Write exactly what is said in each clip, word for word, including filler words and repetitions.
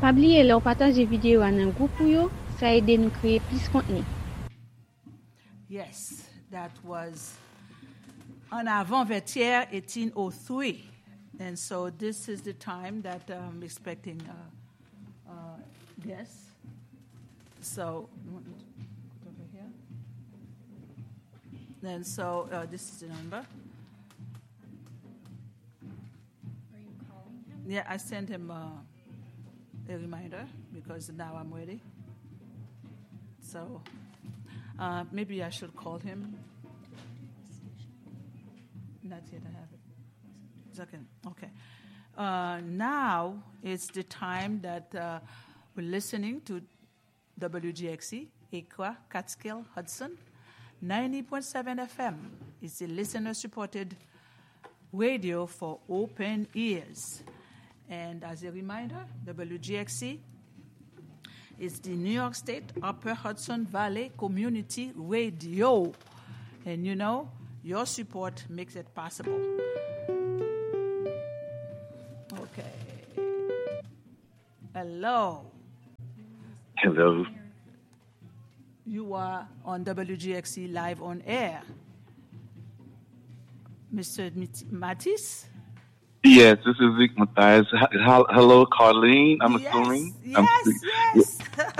Pa bliye lò pataje video nan group yo, ça aide nous créer plus contenu. Yes, that was on Avant-Vertière eighteen oh three. And so this is the time that I'm expecting uh, uh, guests. So, you want me to put over here? And so uh, this is the number. Are you calling him? Yeah, I sent him uh, a reminder because now I'm ready. So uh, maybe I should call him. Not yet, I have it. Second, okay. Uh, now it's the time that uh, we're listening to W G X E, Aqua, Catskill, Hudson, ninety point seven F M. It's a listener-supported radio for open ears. And as a reminder, W G X E is the New York State Upper Hudson Valley Community Radio. And you know, your support makes it possible. Okay. Hello. Hello. You are on W G X E live on air. Mister Matisse? Yes, this is Zeke Matthias. Hello, Carlene, I'm yes, assuming. Yes, I'm, yes.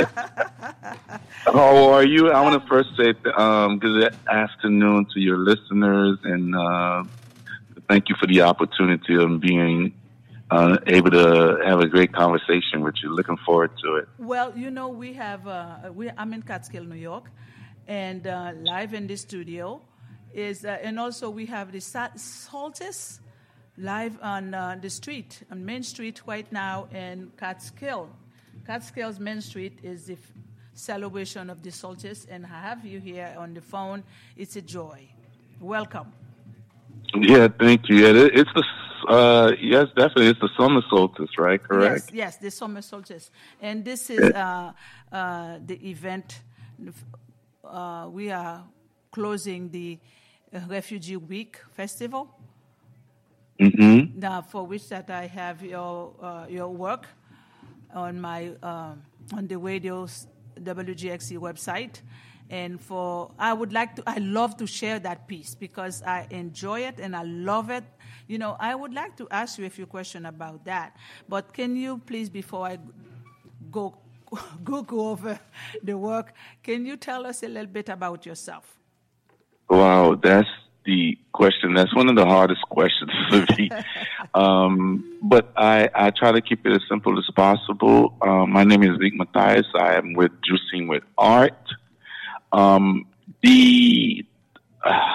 How are you? I want to first say um, good afternoon to your listeners and uh, thank you for the opportunity of being uh, able to have a great conversation with you. Looking forward to it. Well, you know, we have, uh, we, I'm in Catskill, New York, and uh, live in the studio is, uh, and also we have the Solstice live on uh, the street, on Main Street right now in Catskill. Catskill's Main Street is the f- celebration of the solstice, and I have you here on the phone. It's a joy. Welcome. Yeah, thank you. Yeah, it's the uh, yes, definitely, it's the summer solstice, right? Correct. Yes, yes, the summer solstice, and this is uh, uh, the event. Uh, we are closing the uh, Refugee Week Festival. Mm-hmm. Now, for which that I have your uh, your work on my um, on the radio's W G X E website, and for I would like to I love to share that piece because I enjoy it and I love it. You know, I would like to ask you a few questions about that, but can you please, before I go go go over the work, can you tell us a little bit about yourself? Wow, that's the question. That's one of the hardest questions for me. um, but I, I try to keep it as simple as possible. Um, my name is Zeke Matthias. I am with Juicing with Art. Um, the uh,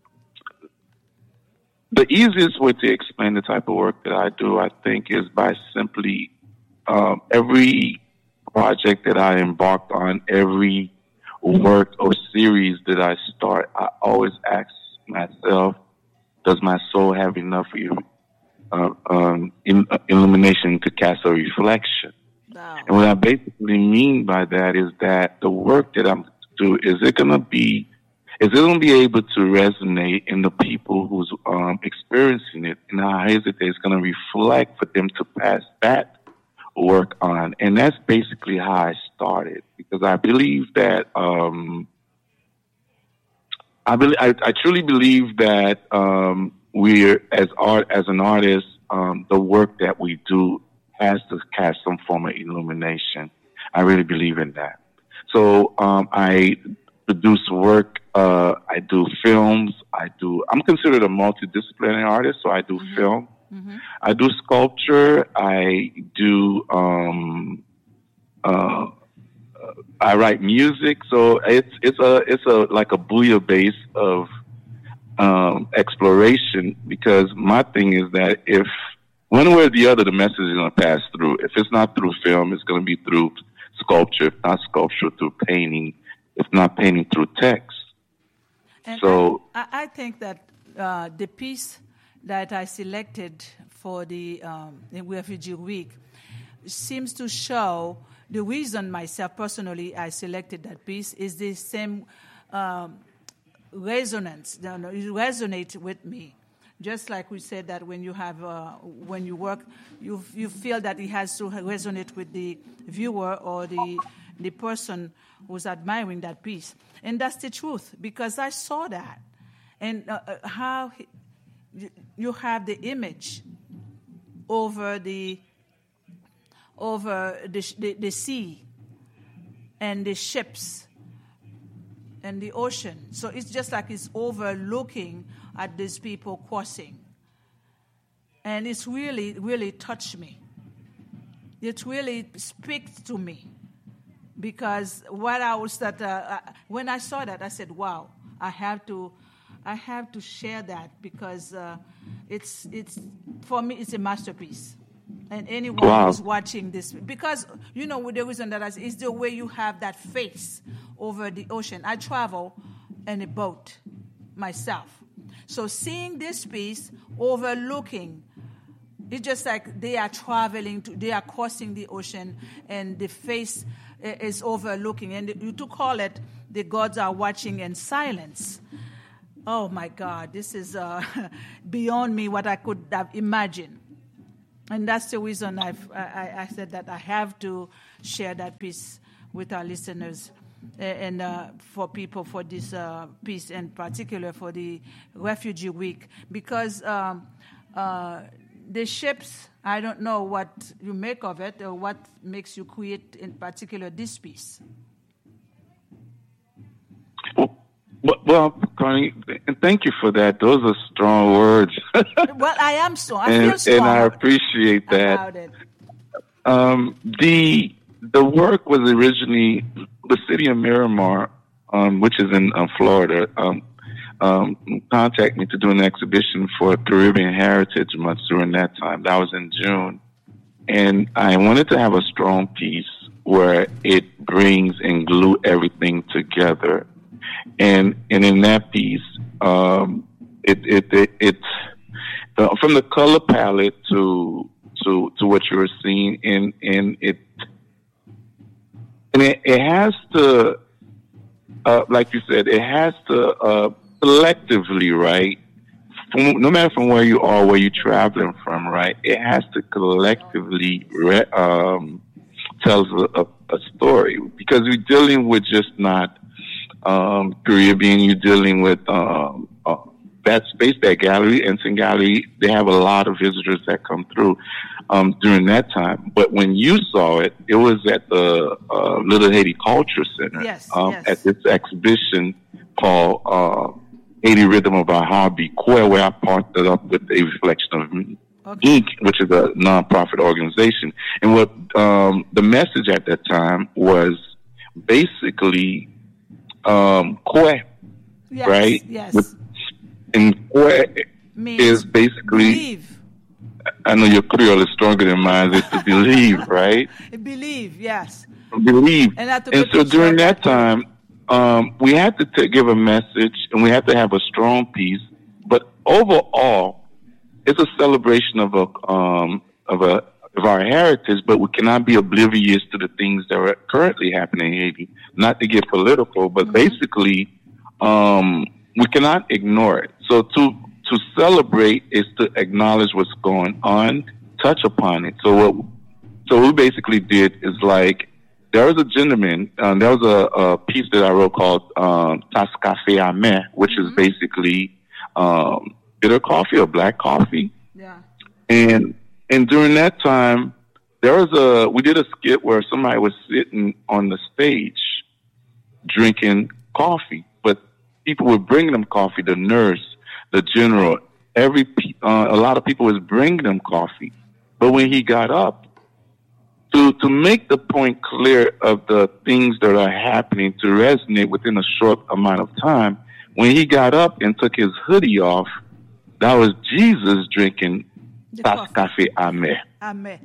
the easiest way to explain the type of work that I do, I think, is by simply um, every project that I embarked on, every work or series that I start, I always ask myself, does my soul have enough uh, um, in, uh, illumination to cast a reflection? Wow. And what I basically mean by that is that the work that I'm to do, is it going to be, is it going to be able to resonate in the people who's um, experiencing it, and how is it that it's going to reflect for them to pass that work on? And that's basically how I started, because I believe that um, I, believe, I, I truly believe that um, we're as art as an artist, um, the work that we do has to cast some form of illumination. I really believe in that. So um, I produce work. Uh, I do films. I do. I'm considered a multidisciplinary artist, so I do Mm-hmm. film. Mm-hmm. I do sculpture. I do. Um, uh, I write music, so it's it's a it's a like a bouillabaisse of um, exploration. Because my thing is that if one way or the other, the message is going to pass through. If it's not through film, it's going to be through sculpture. If not sculpture, through painting. If not painting, through text. And So I, I think that uh, the piece that I selected for the um, Refugee Week seems to show the reason myself personally I selected that piece is the same um, resonance. You know, it resonates with me. just like we said that when you have uh, when you work, you you feel that it has to resonate with the viewer or the the person who's admiring that piece, and that's the truth, because I saw that, and uh, uh, how he, you have the image over the over the, the the sea and the ships and the ocean. So it's just like it's overlooking at these people crossing. And it's really, really touched me. It really speaks to me. Because what I was that uh, when I saw that, I said, "Wow, I have to, I have to share that, because uh, it's it's for me it's a masterpiece." And anyone Wow. who's watching this, because you know the reason that I say, is the way you have that face over the ocean. I travel in a boat myself, so seeing this piece overlooking, it's just like they are traveling to, they are crossing the ocean, and the face is overlooking, and you to call it the gods are watching in silence. Oh my God, this is uh, beyond me what I could have imagined. And that's the reason I've, I, I said that I have to share that piece with our listeners, and uh, for people for this uh, piece, in particular for the Refugee Week, because um, uh, the ships, I don't know what you make of it or what makes you create in particular this piece. Well, well, Connie, and thank you for that. Those are strong words. Well, I am so. I and, feel strong and I appreciate that. about it. Um, the the work was originally the city of Miramar, um, which is in uh, Florida, um, um, contacted me to do an exhibition for Caribbean Heritage Month during that time. That was in June, and I wanted to have a strong piece where it brings and glue everything together. And and in that piece, um, it it, it it's uh, from the color palette to to to what you were seeing, in in it, and it, it has to, uh, like you said, it has to uh, collectively, right? From, no matter from where you are, where you're traveling from, right? It has to collectively re, um, tells a, a, a story, because we're dealing with just not. Um, Caribbean, you're dealing with um, uh, that space, that gallery, Ensign Gallery. They have a lot of visitors that come through um, during that time. But when you saw it, it was at the uh, Little Haiti Culture Center, yes, um, yes. at this exhibition called uh, Haiti Rhythm of Our Hobby, where I partnered up with a reflection of me. Okay. Incorporated, which is a nonprofit organization. And what um, the message at that time was basically Um, Kwe, Yes, right? yes. With, and Kwe Means is basically, believe. I know your Creole is stronger than mine, is to believe, right? Believe, yes. Believe. And, I took And a so picture during of that time, um, we had to t- give a message, and we had to have a strong piece. But overall, it's a celebration of a um, of a of our heritage, but we cannot be oblivious to the things that are currently happening in Haiti. Not to get political, but Mm-hmm. basically, um, we cannot ignore it. So to to celebrate is to acknowledge what's going on, touch upon it. So what so what we basically did is, like, there was a gentleman, um, there was a, a piece that I wrote called um, Tas Café Amé, which Mm-hmm. is basically um, bitter coffee or black coffee. Yeah. And and during that time, there was a we did a skit where somebody was sitting on the stage drinking coffee, but people were bringing them coffee. The nurse, the general, every pe- uh, a lot of people was bringing them coffee. But when he got up, to to make the point clear of the things that are happening, to resonate within a short amount of time, when he got up and took his hoodie off, that was Jesus drinking The Tas coffee. Café Amé. Amen.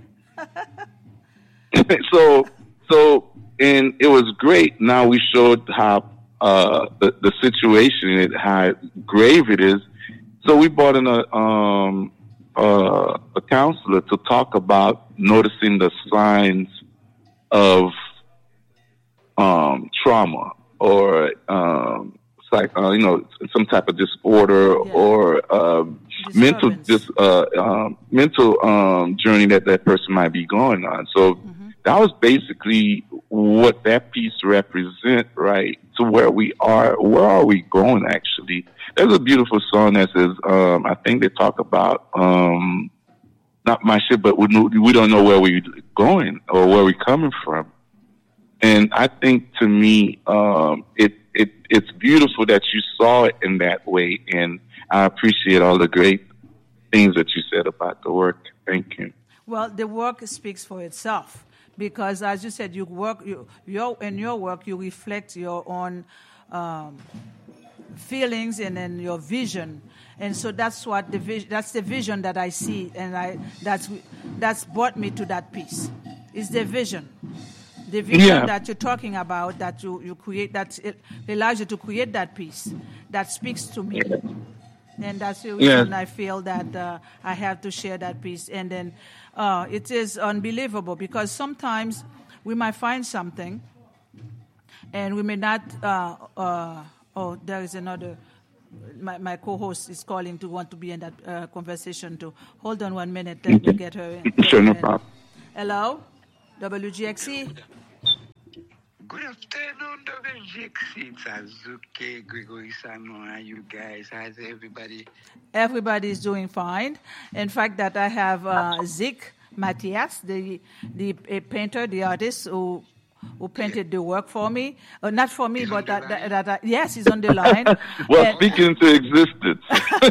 so, so, and it was great. Now we showed how uh, the the situation, and how grave it is. So we brought in a um, uh, a counselor to talk about noticing the signs of um, trauma, or um, like uh, you know, some type of disorder, Yeah. or um, mental disturbance. dis, uh, um, mental um, journey that that person might be going on. So Mm-hmm. that was basically what that piece represent, right? To where we are, where are we going? Actually, there's a beautiful song that says, um, I think they talk about um, not my shit, but we know, we don't know where we're going or where we're coming from. And I think to me, um, it it it's beautiful that you saw it in that way, and I appreciate all the great things that you said about the work. Thank you. Well, the work speaks for itself because, as you said, you work. You, your in your work, you reflect your own um, feelings and then your vision, and so that's what the vision. That's the vision that I see, and I that's that's brought me to that piece. It's the vision. The vision Yeah. that you're talking about, that you, you create, that it allows you to create that piece that speaks to me. And that's the reason Yeah. I feel that uh, I have to share that piece. And then uh, it is unbelievable because sometimes we might find something and we may not, uh, uh, oh, there is another, my, my co-host is calling to want to be in that uh, conversation too. Hold on one minute, let me get her in. Sure, no in. problem. Hello, W G X C? Good afternoon, W G X C. It's Azuke, Gregory Sano, and you guys. How's everybody? Everybody is doing fine. In fact, that I have uh, Zik Matthias, the the a painter, the artist who who painted the work for me. Uh, not for me, He's but on the that, line? that, that I, yes, he's on the line. Well, And- speaking into existence.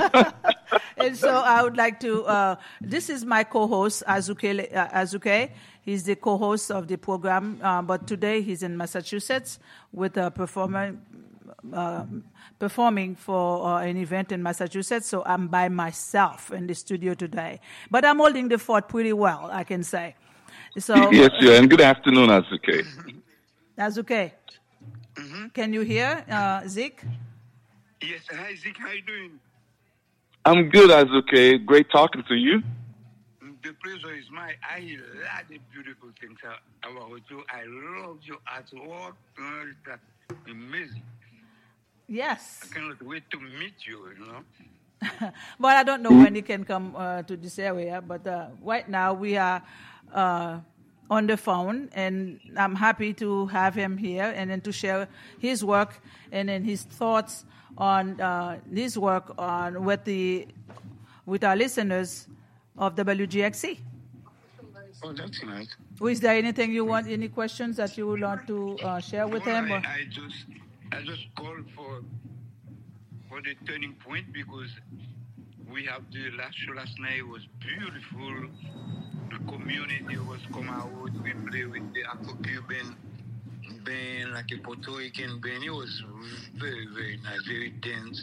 And so I would like to, uh, this is my co-host, Azuke, uh, Azuke. He's the co-host of the program, uh, but today he's in Massachusetts with a performer, uh, performing for uh, an event in Massachusetts. So I'm by myself in the studio today. But I'm holding the fort pretty well, I can say. So, Yes, yeah, and good afternoon, Azuke. Azuke, Mm-hmm. can you hear uh, Zik? Yes, hi, Zeke. How you doing? I'm good, Azuke. Great talking to you. The pleasure is mine. I love the beautiful things about you. I love your artwork. Uh, That's amazing. Yes. I cannot wait to meet you, you know. Well, I don't know when he can come uh, to this area, but uh, right now we are uh, on the phone, and I'm happy to have him here and then to share his work and then his thoughts on uh, his work on with the with our listeners of W G X C. Oh, that's nice. Is there anything you want, any questions that you would want to uh, share with Well, him? I, or- I just, I just called for, for the turning point because we have the last show last night was beautiful. The community was come out. We play with the Afro-Cuban band, like a Puerto Rican band. It was very, very nice, very dense.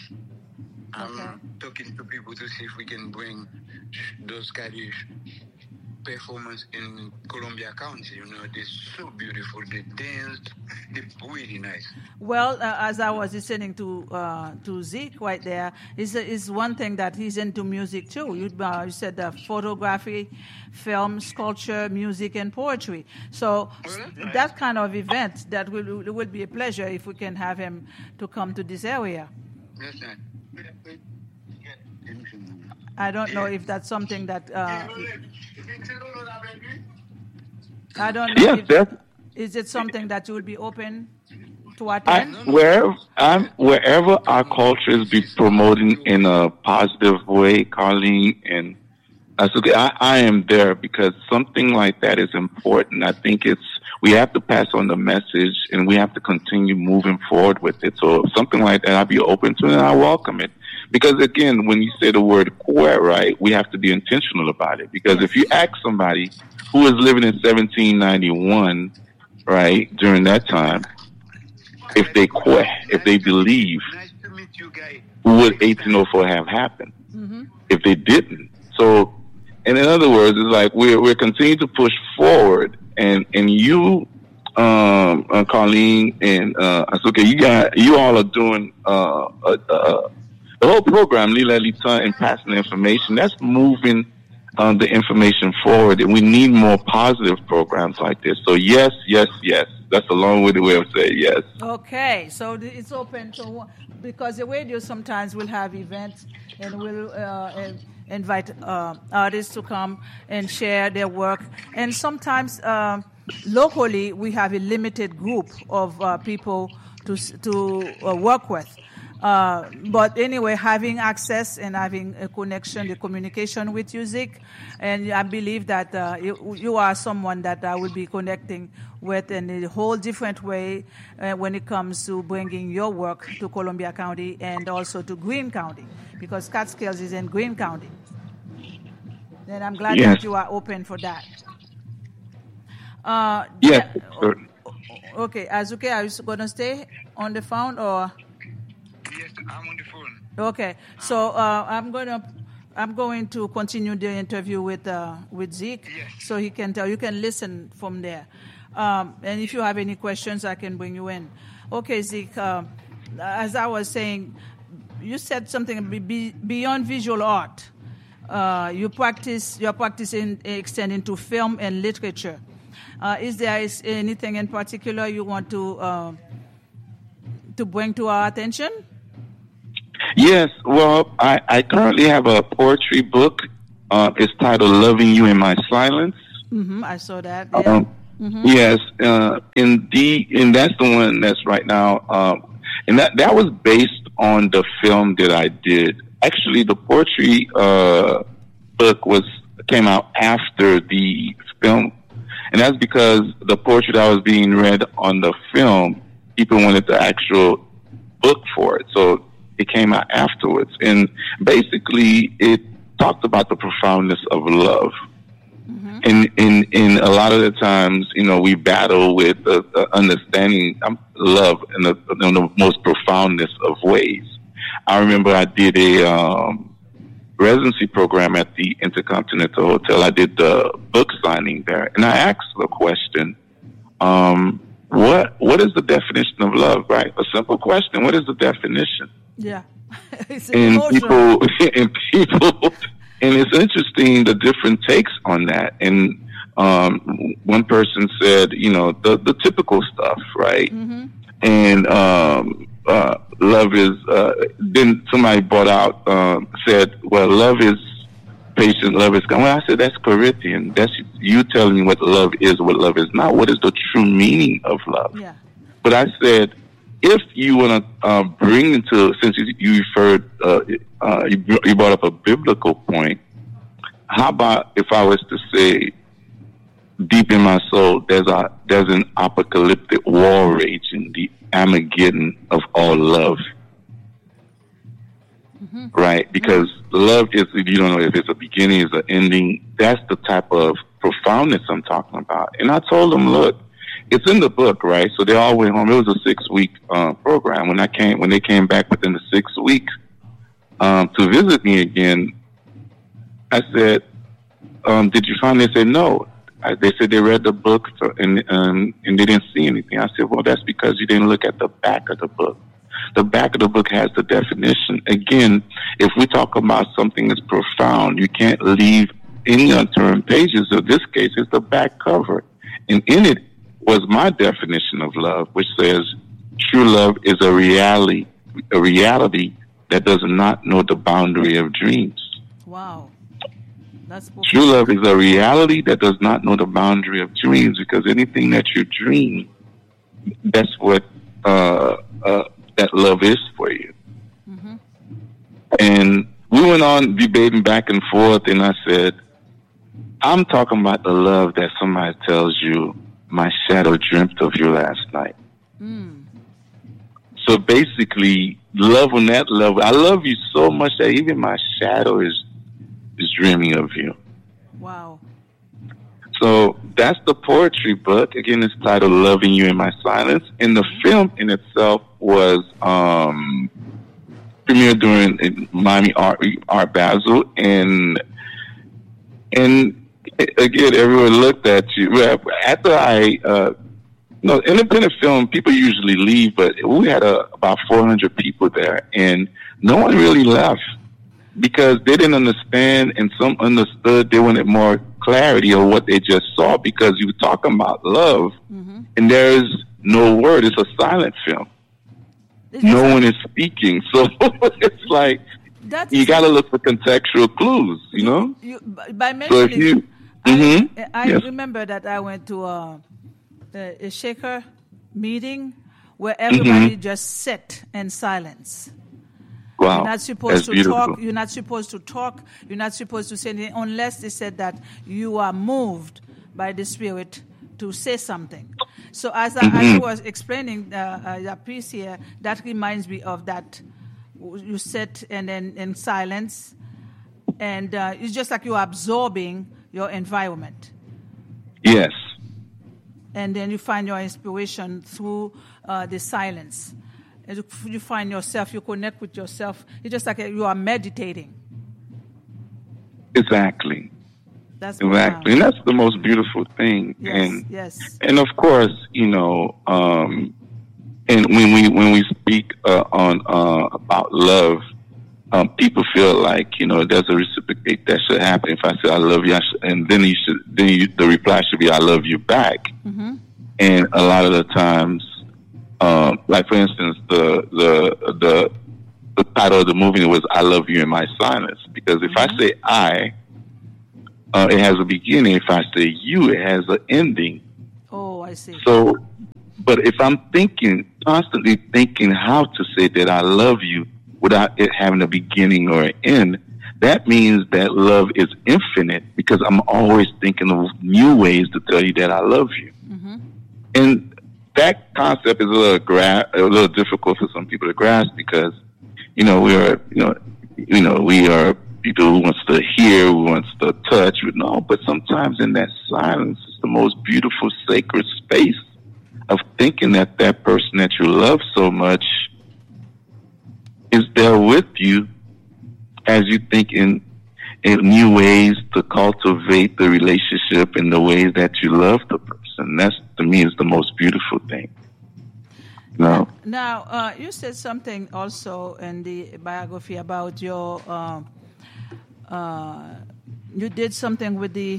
I'm Okay. talking to people to see if we can bring those kind of performance in Columbia County. You know, they're so beautiful. They danced. They're really nice. Well, uh, as I was listening to uh, to Zeke right there, is is one thing that he's into music too. You, uh, you said uh, photography, film, sculpture, music, and poetry. So Well, that's nice. that kind of event that will it would be a pleasure if we can have him to come to this area. That's nice. I don't know if that's something that uh, I don't know. Yes, if, that's is it something that you would be open to I, attend? wherever I'm, wherever our culture is be promoting in a positive way, Colleen, and that's okay. I, I am there because something like that is important. I think it's we have to pass on the message, and we have to continue moving forward with it. So if something like that, I'll be open to it, and I welcome it. Because again, when you say the word queer, right, we have to be intentional about it. Because if you ask somebody who was living in seventeen ninety-one, right, during that time, if they quit, if they believe, Nice to meet you guys. would eighteen oh four have happened Mm-hmm. if they didn't? So, and in other words, it's like we're we're continuing to push forward, and and you, um, uh, Colleen and uh, Asuka, you got you all are doing uh, uh, uh, the whole program, Lila Lita, and passing the information. That's moving um, the information forward, and we need more positive programs like this. So yes, yes, yes. that's a long-winded way of saying yes. Okay, so th- it's open to, because the radio sometimes will have events and will uh, in- invite uh, artists to come and share their work. And sometimes uh, locally we have a limited group of uh, people to s- to uh, work with. Uh, but anyway, having access and having a connection, the communication with you, Zeke, and I believe that uh, you, you are someone that I will be connecting with in a whole different way uh, when it comes to bringing your work to Columbia County and also to Greene County, because Catskills is in Greene County. And I'm glad Yes. that you are open for that. Uh, Yes, yeah, certain. okay, Azuke, are you going to stay on the phone or? Yes, I'm on the phone. Okay, so uh, I'm gonna I'm going to continue the interview with uh, with Zeke, Yes. so he can tell. You can listen from there, um, and if you have any questions, I can bring you in. Okay, Zeke. Uh, as I was saying, you said something be, be, beyond visual art. Uh, you practice your practicing extending to film and literature. Uh, is there is anything in particular you want to uh, to bring to our attention? Yes, well, I, I currently have a poetry book. Uh, it's titled "Loving You in My Silence." Mm-hmm, I saw that. Yeah. Um, Yes, uh, indeed, and that's the one that's right now. Um, and that that was based on the film that I did. Actually, the poetry uh, book was came out after the film, and that's because the poetry that was being read on the film, people wanted the actual book for it, so it came out afterwards. And basically, it talked about the profoundness of love. And in, in a lot of the times, you know, we battle with the, the understanding um, love in the, in the most profoundness of ways. I remember I did a um, residency program at the Intercontinental Hotel. I did the book signing there, and I asked the question, um, what what is the definition of love, right? A simple question. What is the definition? Yeah. It's And emotional. people, and people, and it's interesting the different takes on that. And um, one person said, you know, the the typical stuff, right? Mm-hmm. And um, uh, love is. Uh, then somebody brought out um, said, well, love is patient, love is kind. Well, I said that's Corinthian. That's you telling me what love is, what love is not. What is the true meaning of love? Yeah. But I said, if you want to uh, bring into, since you, you referred, uh, uh, you, you brought up a biblical point, how about if I was to say, deep in my soul, there's a there's an apocalyptic war raging, the Armageddon of all love, Mm-hmm. right? Because love is, you don't know if it's a beginning, it's an ending. That's the type of profoundness I'm talking about. And I told them, look, it's in the book, right? So they all went home. It was a six-week uh, program. When I came, when they came back within the six weeks um, to visit me again, I said, um, "Did you find?" They said, "No." I, they said they read the book so, and um, and they didn't see anything. I said, "Well, that's because you didn't look at the back of the book. The back of the book has the definition. Again, if we talk about something that's profound, you can't leave any unturned pages. In this case, it's the back cover, and in it was my definition of love, which says true love is a reality, a reality that does not know the boundary of dreams. Wow. That's True love is a reality that does not know the boundary of dreams, because anything that you dream, that's what uh, uh, that love is for you. Mm-hmm. And we went on debating back and forth, and I said, I'm talking about the love that somebody tells you, my shadow dreamt of you last night. Mm. So basically, love on that level, I love you so much that even my shadow is is dreaming of you. Wow. So that's the poetry book. Again, it's titled Loving You in My Silence. And the film in itself was um, premiered during Miami Art, Art Basel. And, and again, everyone looked at you. After I, uh, no, independent film, people usually leave, but we had uh, about four hundred people there, and no one really left, because they didn't understand, and some understood. They wanted more clarity of what they just saw, because you were talking about love, Mm-hmm. and there's no word. It's a silent film. It's No just- one is speaking, so it's like that you is- got to look for contextual clues. You know. You, by by So mentioning, if you, I, Mhm. I Yes. remember that I went to a, a, a shaker meeting where everybody Mhm. just sat in silence. Wow, You're not supposed that's to beautiful. talk. You're not supposed to talk. You're not supposed to say anything unless they said that you are moved by the Spirit to say something. So as, I, as you was explaining uh, uh, that piece here, that reminds me of that. You sit and then in silence, and uh, it's just like you're absorbing your environment. Yes. And then you find your inspiration through uh, the silence. And you- you find yourself, you connect with yourself. It's just like you are meditating. Exactly. That's Exactly. And that's the most beautiful thing. Yes, And yes. and of course, you know, um, and when we when we speak uh, on uh, about love, um, people feel like, you know, there's a reciprocate that should happen. If I say I love you, I should, and then you should then you, the reply should be I love you back. Mm-hmm. And a lot of the times, um, like for instance, the the the the title of the movie was "I Love You in My Silence," because if I say I, uh, it has a beginning. If I say you, it has an ending. Oh, I see. So, but if I'm thinking, constantly thinking how to say that I love you without it having a beginning or an end, that means that love is infinite, because I'm always thinking of new ways to tell you that I love you. Mm-hmm. And that concept is a little gra- a little difficult for some people to grasp, because, you know, we are, you know, you know, we are people who wants to hear, who wants to touch, you know, but sometimes in that silence is the most beautiful, sacred space of thinking that that person that you love so much is there with you as you think in, in new ways to cultivate the relationship in the ways that you love the person. That's, to me, is the most beautiful thing. No. Now, uh, you said something also in the biography about your, uh, uh, you did something with the,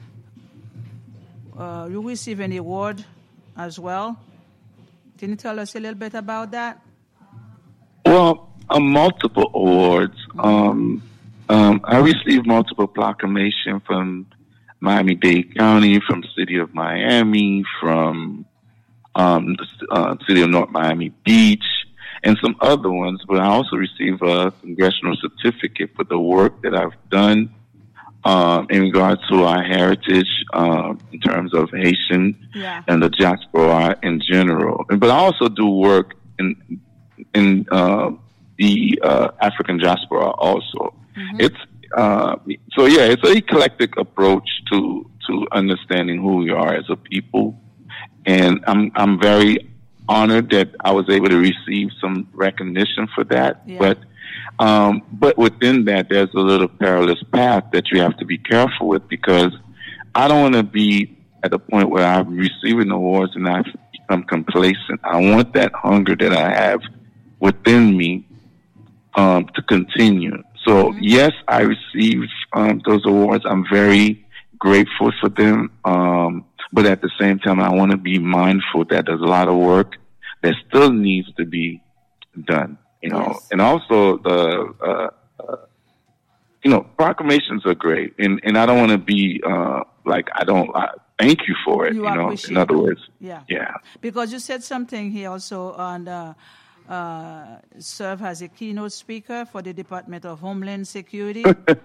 uh, you received an award as well. Can you tell us a little bit about that? Well, uh, multiple awards. Um, um, I received multiple proclamations from Miami-Dade County, from the city of Miami, from um, the uh, city of North Miami Beach, and some other ones. But I also received a congressional certificate for the work that I've done um, in regards to our heritage um, in terms of Haitian Yeah. and the diaspora in general. But I also do work in in uh, the uh, African diaspora also. Mm-hmm. It's uh, so yeah, it's an eclectic approach to to understanding who we are as a people, and I'm I'm very honored that I was able to receive some recognition for that. Yeah. But um, but within that, there's a little perilous path that you have to be careful with, because I don't want to be at the point where I'm receiving awards and I've become complacent. I want that hunger that I have within me um, to continue. So Mm-hmm. yes, I received um, those awards. I'm very grateful for them. Um, but at the same time, I want to be mindful that there's a lot of work that still needs to be done. You know, Yes. and also the uh, uh, you know, proclamations are great, and and I don't want to be uh, like I don't I, thank you for it. You You, know, appreciate in other it. words, Yeah. yeah. Because you said something here also on uh, uh, serve as a keynote speaker for the Department of Homeland Security.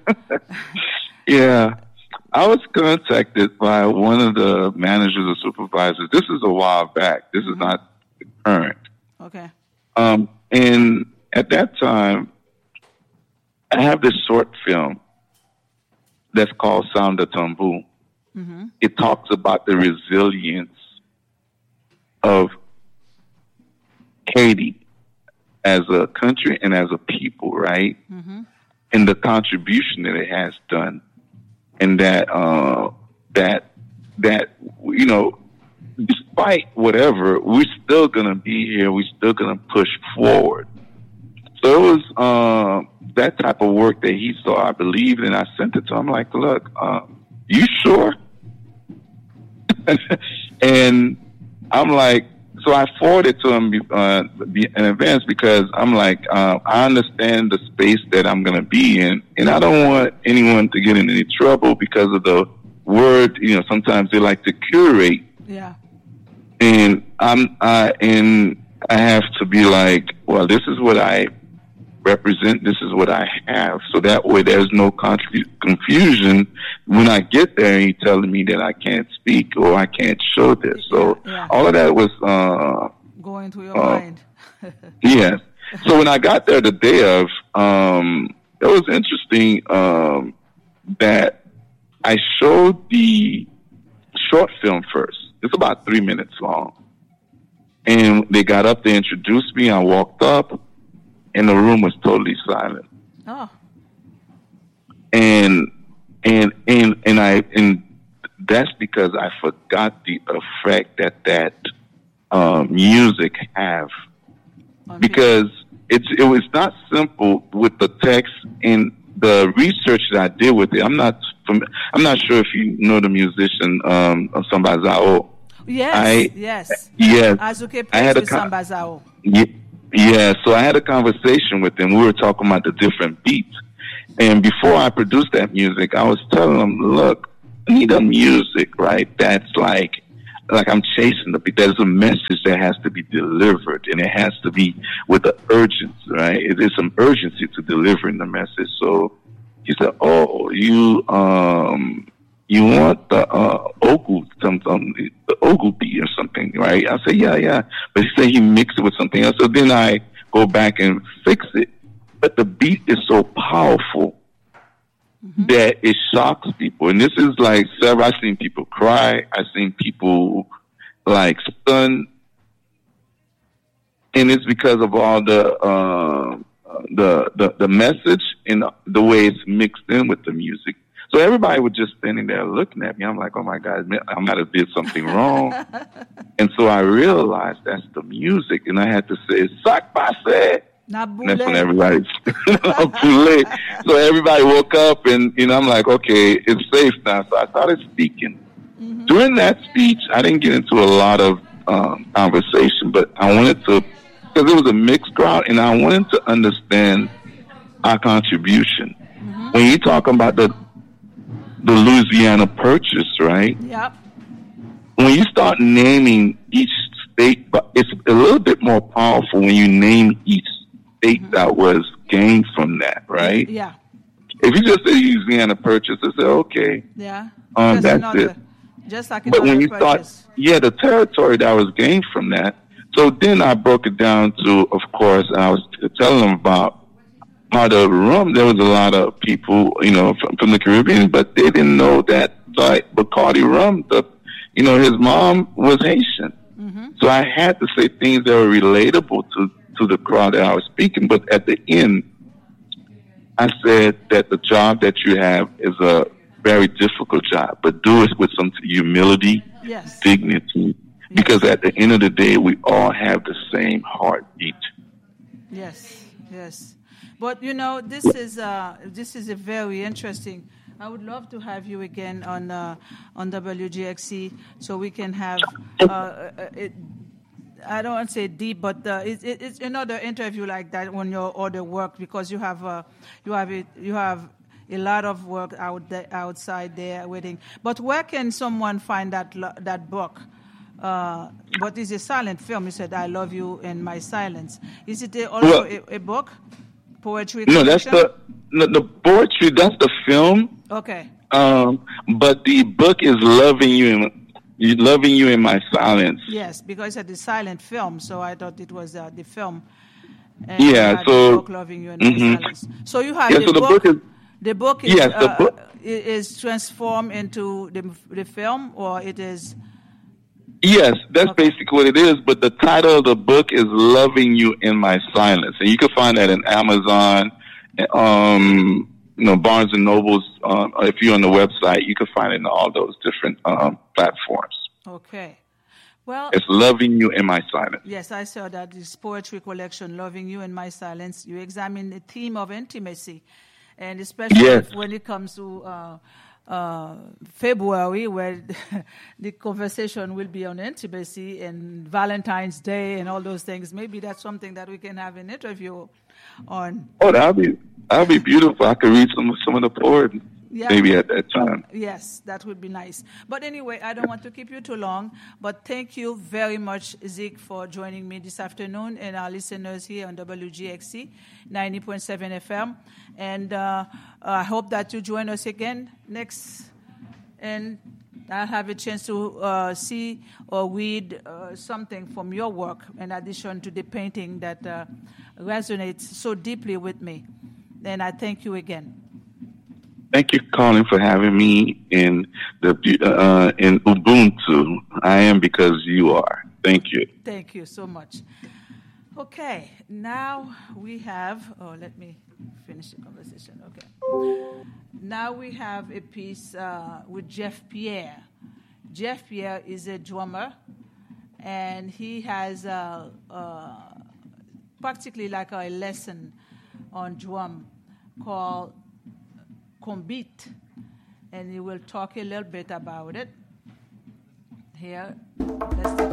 Yeah. I was contacted by one of the managers or supervisors. This is a while back. This is not current. Okay. Um, and at that time, I have this short film that's called Sound of Tambu. Mm-hmm. It talks about the resilience of Haiti as a country and as a people, right? Mm-hmm. And the contribution that it has done. And that, uh, that, that, you know, despite whatever, we're still going to be here. We're still going to push forward. So it was, uh, that type of work that he saw, I believed, and I sent it to him like, look, um, you sure? And I'm like, so I forwarded to him uh, in advance because I'm like, uh, I understand the space that I'm going to be in, and I don't want anyone to get in any trouble because of the word. You know, sometimes they like to curate, Yeah. and I'm I and I have to be like, well, this is what I represent. This is what I have. So that way, there's no confu- confusion when I get there and you're telling me that I can't speak or I can't show this. So Yeah, yeah. all of that was. Uh, Going through your Uh, mind. Yes. So when I got there the day of, um, it was interesting um, that I showed the short film first. It's about three minutes long. And they got up, they introduced me, I walked up, and the room was totally silent. Oh. And and and and I and that's because I forgot the effect that that um, music have. On Because it's it was not simple with the text and the research that I did with it. I'm not from, I'm not sure if you know the musician um Samba Zao. Yes, I- yes. Yes, Azuke I had plays a with con- Samba Zao. yeah, yeah. So I had a conversation with him. We were talking about the different beats, and before I produced that music, I was telling him, "Look, I need a music, right? That's like." Like I'm chasing the beat. There's a message that has to be delivered, and it has to be with the urgency, right? There's some urgency to delivering the message. So he said, "Oh, you um, you want the uh, ogu, some, some the ogu beat or something, right?" I said, "Yeah, yeah." But he said he mixed it with something else. So then I go back and fix it. But the beat is so powerful. Mm-hmm. That it shocks people. And this is like several, I've seen people cry. I've seen people like stunned. And it's because of all the, uh, the, the, the message and the way it's mixed in with the music. So everybody was just standing there looking at me. I'm like, oh my God, I might have did something wrong. And so I realized that's the music. And I had to say, Sak Passe. And that's when everybody, too late. So everybody woke up, and you know, I'm like, okay, it's safe now. So I started speaking. Mm-hmm. During that speech, I didn't get into a lot of um, conversation, but I wanted to, because it was a mixed crowd, and I wanted to understand our contribution. Mm-hmm. When you're talking about the the Louisiana Purchase, right? Yep. When you start naming each state, but it's a little bit more powerful when you name each state mm-hmm. that was gained from that, right? Yeah. If you just say Louisiana Purchase, I say, okay. Yeah. Um, just that's another, it. Just like but when you purchase. start, yeah, the territory that was gained from that. So then I broke it down to, of course, I was telling them about how the rum, there was a lot of people, you know, from, from the Caribbean, but they didn't know that, like, Bacardi rum, the, you know, his mom was Haitian. Mm-hmm. So I had to say things that were relatable to to the crowd that I was speaking, but at the end, I said that the job that you have is a very difficult job, but do it with some humility, yes. dignity, because yes. at the end of the day, we all have the same heartbeat. Yes, yes. But you know, this is uh, this is a very interesting. I would love to have you again on uh, on W G X C so we can have uh, it. I don't want to say deep, but uh, it, it, it's another interview like that on your other work, because you have uh, you have it, you have a lot of work out there, outside there waiting. But where can someone find that that book? Uh, but it's a silent film. You said, "I Love You in My Silence." Is it a, also well, a, a book, poetry? No, that's the no, the poetry. That's the film. Okay. Um, but the book is "Loving You in." Loving You in My Silence. Yes, because it's a silent film, so I thought it was uh, the film. And yeah, so the book, Loving You in mm-hmm. My Silence. So you have yeah, the, so the book, book is the book is yes, the uh, book is transformed into the the film, or it is. Yes, that's okay. basically what it is. But the title of the book is "Loving You in My Silence," and you can find that in Amazon. Um, You know, Barnes and Nobles, um, if you're on the website, you can find it in all those different um, platforms. Okay. Well, it's Loving You in My Silence. Yes, I saw that. This poetry collection, Loving You in My Silence, you examine the theme of intimacy, and especially yes. when it comes to uh, uh, February, where the conversation will be on intimacy and Valentine's Day and all those things. Maybe that's something that we can have an interview on. Oh, that'll be that'll be beautiful. I could read some some of the poems Yeah. maybe at that time. Yes, that would be nice. But anyway, I don't want to keep you too long. But thank you very much, Zeke, for joining me this afternoon and our listeners here on W G X C ninety point seven F M. And uh, I hope that you join us again next. And I'll have a chance to uh, see or read uh, something from your work in addition to the painting that uh, resonates so deeply with me. And I thank you again. Thank you, Colin, for having me in the uh, in Ubuntu. I am because you are. Thank you. Thank you so much. Okay, now we have. Oh, let me finish the conversation. Okay. Now we have a piece uh, with Jeff Pierre. Jeff Pierre is a drummer, and he has a, uh, practically like a lesson on drum called Combit, and he will talk a little bit about it. Here, let's